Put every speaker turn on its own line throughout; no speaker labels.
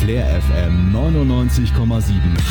Flair FM 99,7.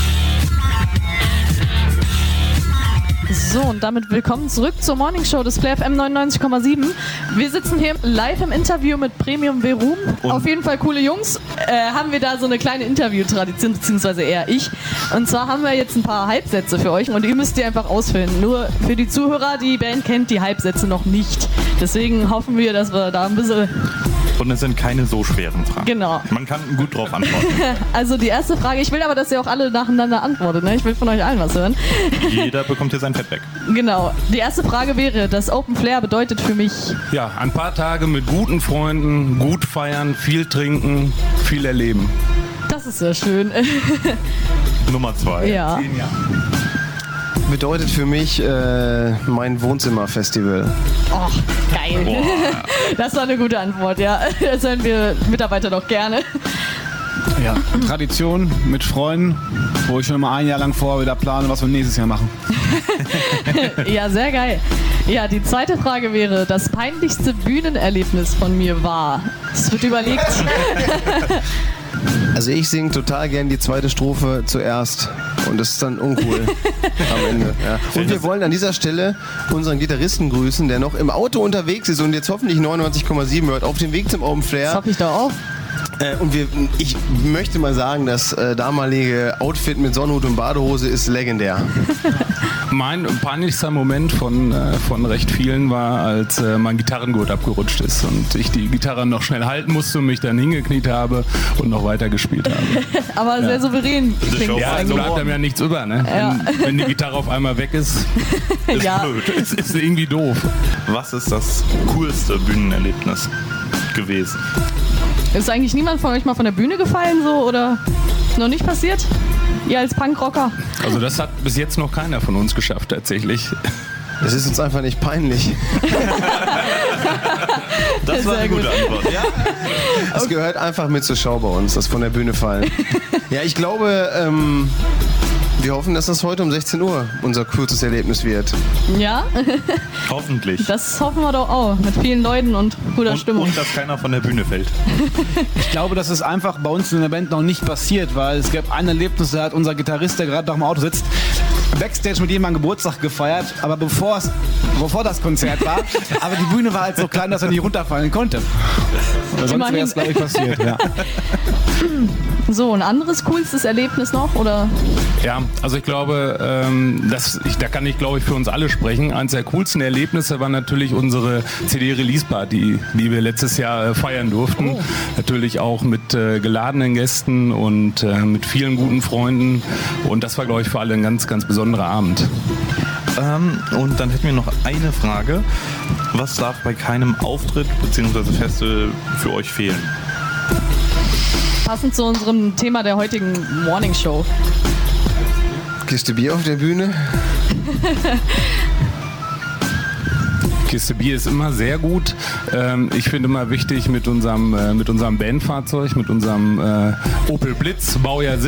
So, und damit willkommen zurück zur Morning Show des Flair FM 99,7. Wir sitzen hier live im Interview mit Premium Verum. Auf jeden Fall coole Jungs. Haben wir da so eine kleine Interview-Tradition, beziehungsweise eher ich. Und zwar haben wir jetzt ein paar Halbsätze für euch und die müsst ihr einfach ausfüllen. Nur für die Zuhörer, die Band kennt die Halbsätze noch nicht. Deswegen hoffen wir, dass wir da ein bisschen...
Und es sind keine so schweren Fragen.
Genau.
Man kann gut drauf antworten.
Also die erste Frage, ich will aber, dass ihr auch alle nacheinander antwortet. Ne? Ich will von euch allen was hören.
Jeder bekommt hier sein Feedback.
Genau. Die erste Frage wäre, das Open Flair bedeutet für mich...
Ja, ein paar Tage mit guten Freunden, gut feiern, viel trinken, viel erleben.
Das ist sehr schön.
Nummer 2.
Ja.
10 Jahre.
Bedeutet für mich mein Wohnzimmerfestival.
Oh, geil.
Boah.
Das war eine gute Antwort, ja. Das hören wir Mitarbeiter doch gerne.
Ja, Tradition mit Freunden, wo ich schon mal ein Jahr lang vorher wieder plane, was wir nächstes Jahr machen.
Ja, sehr geil. Ja, die zweite Frage wäre, das peinlichste Bühnenerlebnis von mir war. Es wird überlegt.
Also ich singe total gern die zweite Strophe zuerst und das ist dann uncool am Ende. Ja. Und wir wollen an dieser Stelle unseren Gitarristen grüßen, der noch im Auto unterwegs ist und jetzt hoffentlich 99,7 hört, auf dem Weg zum Open Flair.
Das hoffe ich doch auch.
Und ich möchte mal sagen, das damalige Outfit mit Sonnenhut und Badehose ist legendär.
Mein peinlichster Moment von recht vielen war, als mein Gitarrengurt abgerutscht ist und ich die Gitarre noch schnell halten musste und mich dann hingekniet habe und noch weiter gespielt habe.
Aber sehr souverän. klingt
Ja,
das
also
eigentlich.
bleibt einem ja nichts über, ne?
Ja.
Wenn die Gitarre auf einmal weg ist,
Ist
Ja.
blöd.
es ist irgendwie doof.
Was ist das coolste Bühnenerlebnis gewesen?
Ist eigentlich niemand von euch mal von der Bühne gefallen so oder noch nicht passiert? Ihr als Punkrocker?
Also das hat bis jetzt noch keiner von uns geschafft, tatsächlich.
Das ist uns einfach nicht peinlich.
Das war
Sehr
eine gute
gut.
Antwort. Ja?
Es gehört einfach mit zur Show bei uns, das von der Bühne fallen. Ja, ich glaube, wir hoffen, dass das heute um 16 Uhr unser kurzes Erlebnis wird.
Ja,
Hoffentlich.
das hoffen wir doch auch. Mit vielen Leuten und guter Stimmung.
Und dass keiner von der Bühne fällt.
Ich glaube, das ist einfach bei uns in der Band noch nicht passiert, weil es gab ein Erlebnis, da hat unser Gitarrist, der gerade noch im Auto sitzt, Backstage mit jemandem Geburtstag gefeiert, aber bevor das Konzert war, aber die Bühne war halt so klein, dass er nicht runterfallen konnte. Oder sonst
Immerhin.
wäre es, glaube ich, passiert. Ja.
So, ein anderes coolstes Erlebnis noch? Oder?
Ja, also ich glaube, da kann ich, glaube ich, für uns alle sprechen. Eines der coolsten Erlebnisse war natürlich unsere CD-Release-Party, die wir letztes Jahr feiern durften.
Oh.
Natürlich auch mit geladenen Gästen und mit vielen guten Freunden. Und das war, glaube ich, für alle ein ganz, ganz besonderer Abend.
Und dann hätten wir noch eine Frage. Was darf bei keinem Auftritt bzw. Festival für euch fehlen?
Passend zu unserem Thema der heutigen Morning Show.
Kiste Bier auf der Bühne.
Kiste Bier ist immer sehr gut. Ich finde immer wichtig, mit unserem Bandfahrzeug, mit unserem Opel Blitz, Baujahr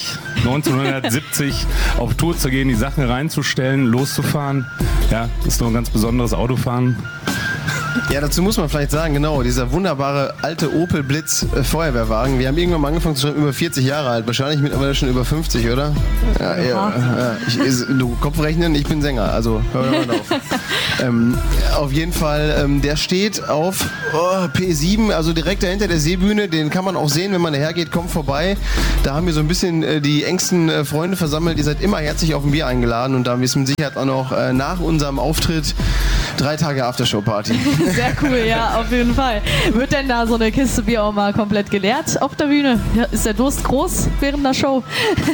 1970, auf Tour zu gehen, die Sachen reinzustellen, loszufahren. Ja, das ist nur ein ganz besonderes Autofahren.
Ja, dazu muss man vielleicht sagen, genau, dieser wunderbare alte Opel Blitz Feuerwehrwagen. Wir haben irgendwann mal angefangen zu schreiben, über 40 Jahre alt. Wahrscheinlich mittlerweile schon über 50, oder? Ja. Du Kopfrechnen, ich bin Sänger, also hör mal auf. Auf jeden Fall, der steht auf P7, also direkt dahinter der Seebühne. Den kann man auch sehen, wenn man dahergeht, kommt vorbei. Da haben wir so ein bisschen die engsten Freunde versammelt. Ihr seid immer herzlich auf ein Bier eingeladen und da haben wir es mit Sicherheit auch noch nach unserem Auftritt 3 Tage Aftershow-Party.
Sehr cool, ja, auf jeden Fall. Wird denn da so eine Kiste Bier auch mal komplett geleert auf der Bühne? Ja, ist der Durst groß während der Show?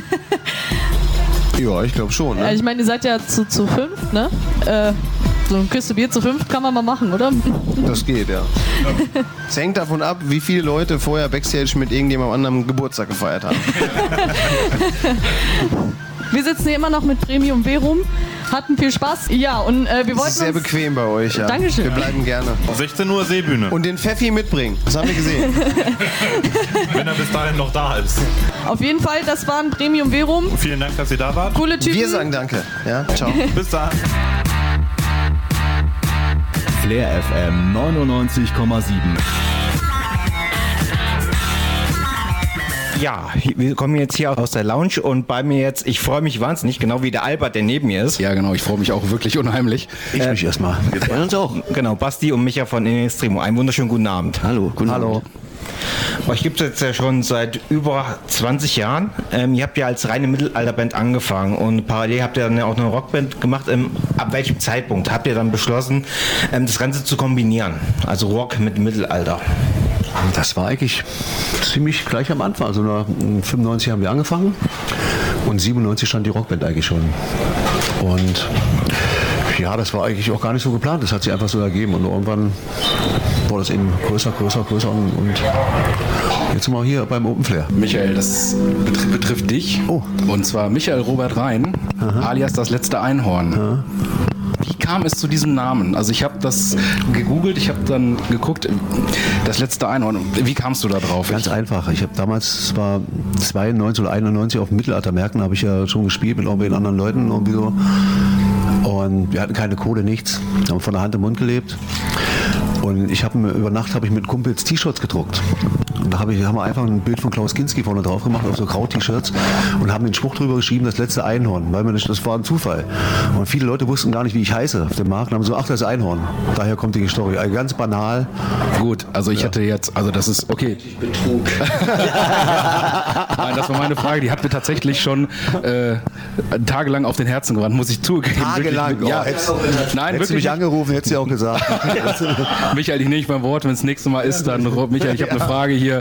Ja, ich glaube schon.
Ja,
Ne?
ich meine, ihr seid ja zu 5, ne? So eine Kiste Bier zu 5 kann man mal machen, oder?
Das geht, ja. Es hängt davon ab, wie viele Leute vorher Backstage mit irgendjemandem anderem Geburtstag gefeiert haben.
Wir sitzen hier immer noch mit Premium Verum, hatten viel Spaß. Ja, und wir
Das
wollten
ist sehr
uns...
bequem bei euch, ja.
Dankeschön.
Wir bleiben gerne.
16 Uhr Seebühne,
Und den Pfeffi mitbringen, das haben wir gesehen.
wenn er bis dahin noch da ist.
Auf jeden Fall, das war ein Premium Verum.
Vielen Dank, dass ihr da wart.
Coole Typen.
Wir sagen danke. Ja, ciao.
Bis dann.
Flair FM 99,7.
Ja, wir kommen jetzt hier aus der Lounge und bei mir jetzt, ich freue mich wahnsinnig, genau wie der Albert, der neben mir ist.
Ja, genau, ich freue mich auch wirklich unheimlich.
Ich mich erstmal.
Wir freuen uns auch. Genau, Basti und Micha von Inextremo. Einen wunderschönen guten Abend.
Hallo, guten Abend.
Euch gibt es jetzt ja schon seit über 20 Jahren. Ihr habt ja als reine Mittelalterband angefangen und parallel habt ihr dann ja auch eine Rockband gemacht. Ab welchem Zeitpunkt habt ihr dann beschlossen, das Ganze zu kombinieren? Also Rock mit Mittelalter.
Das war eigentlich ziemlich gleich am Anfang. Also 1995 haben wir angefangen und 97 stand die Rockband eigentlich schon. Und ja, das war eigentlich auch gar nicht so geplant. Das hat sich einfach so ergeben und irgendwann wurde es eben größer und jetzt sind wir hier beim Open Flair.
Michael, das betrifft dich.
Oh.
Und zwar Michael Robert Rhein, alias das letzte Einhorn.
Aha.
Wie kam es zu diesem Namen? Also ich habe das gegoogelt, ich habe dann geguckt, das letzte Einhorn. Wie kamst du da drauf?
Ganz einfach. Ich habe damals, es war 92 oder 91 auf Mittelaltermärkten, habe ich ja schon gespielt mit irgendwelchen anderen Leuten irgendwie so. Und wir hatten keine Kohle, nichts. Wir haben von der Hand im Mund gelebt. Und über Nacht habe ich mit Kumpels T-Shirts gedruckt. Und da haben wir einfach ein Bild von Klaus Kinski vorne drauf gemacht, auf so Kraut-T-Shirts und haben den Spruch drüber geschrieben, das letzte Einhorn. Weil das war ein Zufall. Und viele Leute wussten gar nicht, wie ich heiße auf dem Markt und haben so, ach, das ist Einhorn. Daher kommt die Story. Also ganz banal.
Gut, also ich hatte jetzt, also das ist, okay.
Betrug.
Nein, das war meine Frage. Die hat mir tatsächlich schon tagelang auf den Herzen gewandt, muss ich zugeben.
Tagelang?
Wirklich, ja,
hättest
wirklich.
du mich angerufen, hättest du ja auch gesagt.
Michael, ich nehme nicht beim Wort, wenn es das nächste Mal ist, dann Michael, ich habe eine Frage hier.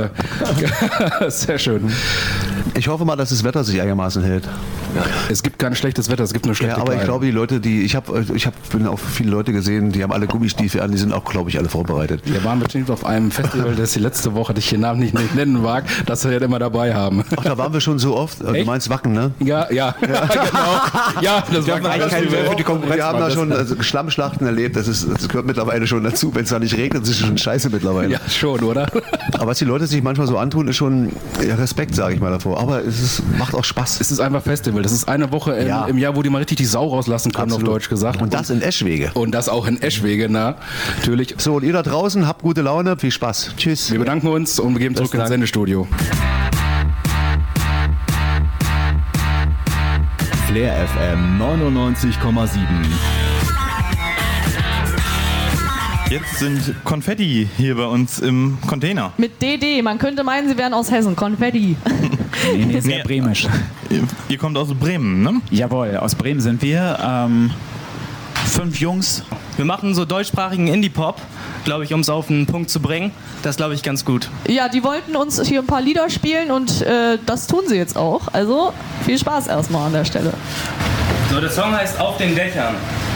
Sehr schön.
Ich hoffe mal, dass das Wetter sich einigermaßen hält.
Es gibt kein schlechtes Wetter, es gibt nur schlechte
Ja, aber ich
Kleidung.
glaube, die Leute, bin auch viele Leute gesehen, die haben alle Gummistiefel an, die sind auch, glaube ich, alle vorbereitet.
Wir waren bestimmt auf einem Festival, das die letzte Woche, das ich den Namen nicht nennen mag, das wir ja immer dabei haben.
Ach, da waren wir schon so oft. Du meinst Wacken, ne?
Ja, genau. Ja, das war
eigentlich keine für die Konkurrenz.
Wir haben da schon Schlammschlachten erlebt. Das gehört mittlerweile schon dazu. Wenn es da nicht regnet, ist es schon scheiße mittlerweile.
Ja, schon, oder?
Aber was die Leute sich manchmal so antun, ist schon Respekt, sage ich mal davor. Aber macht auch Spaß.
Es ist einfach Festival. Das ist eine Woche im Jahr, wo die mal richtig die Sau rauslassen können,
Absolut.
auf Deutsch gesagt.
Und das in Eschwege.
Und das auch in Eschwege, natürlich.
So, und ihr da draußen, habt gute Laune, viel Spaß. Tschüss.
Wir bedanken uns und wir gehen zurück ins Sendestudio.
Flair FM 99,7.
Jetzt sind Konfetti hier bei uns im Container.
Mit DD. Man könnte meinen, sie wären aus Hessen. Konfetti.
Nee, sehr bremisch.
Ihr kommt aus Bremen, ne?
Jawohl, aus Bremen sind wir. 5 Jungs.
Wir machen so deutschsprachigen Indie-Pop, glaube ich, um es auf den Punkt zu bringen. Das glaube ich ganz gut.
Ja, die wollten uns hier ein paar Lieder spielen und das tun sie jetzt auch. Also viel Spaß erstmal an der Stelle.
So, der Song heißt Auf den Dächern.